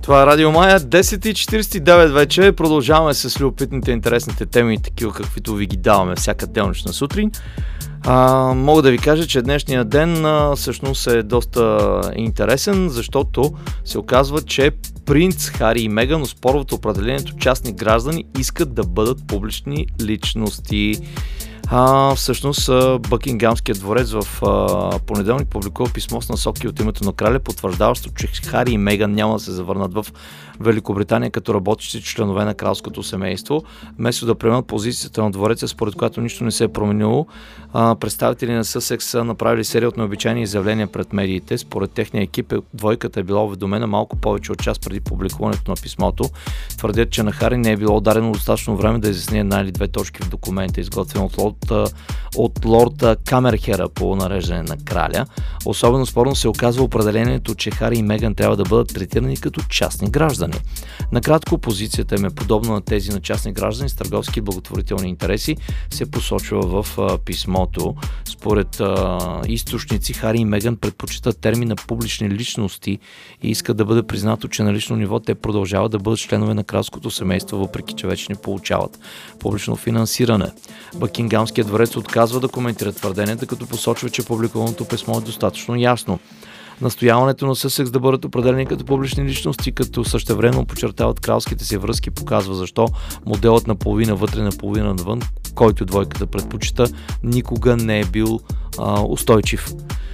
Това е Радио Мая, 10:49 вече. Продължаваме с любопитните, интересните теми, такива каквито ви ги даваме всяка делнична сутрин. Мога да ви кажа, че днешния ден всъщност е доста интересен, защото се оказва, че принц Хари и Меган оспорват определението частни граждани искат да бъдат публични личности. Всъщност Бъкингамският дворец в понеделник публикува писмо с насоки от името на краля, потвърждаващо, че Хари и Меган няма да се завърнат в Великобритания като работещи членове на кралското семейство. Вместо да приемат позицията на двореца, според която нищо не се е променило, представители на Съсекс са направили серия от необичайни изявления пред медиите. Според техния екип, двойката е била уведомена малко повече от час преди публикуването на писмото. Твърдят, че на Хари не е било дадено достатъчно време да изясни една или две точки в документа, изготвен от лорд Камерхера по нареждане на краля. Особено спорно се оказва определението, че Хари и Меган трябва да бъдат третирани като частни граждани. Накратко, позицията им е подобна на тези на частни граждани с търговски и благотворителни интереси, се посочва в писмото. Според източници, Хари и Меган предпочитат термина публични личности и искат да бъде признато, че на лично ниво те продължават да бъдат членове на кралското семейство, въпреки че вече не получават публично финансиране. Бъкингамският дворец отказва да коментира твърденията, като посочва, че публикуваното писмо е достатъчно ясно. Настояването на Съсекс да бъдат определени като публични личности, като същевременно подчертават кралските си връзки, показва защо моделът на половина вътре, на половина навън, който двойката предпочита, никога не е бил устойчив.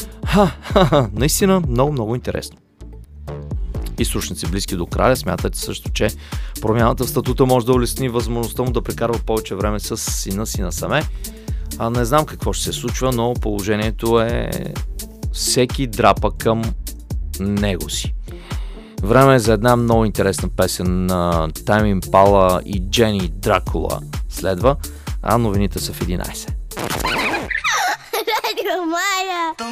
Наистина много интересно. Източници близки до краля смятат също, че промяната в статута може да улесни възможността му да прекарва повече време с сина си насаме. Не знам какво ще се случва, но положението е всеки драпа към него си. Време е за една много интересна песен на Тайм Импала и Джени Дракула следва, а новините са в 11.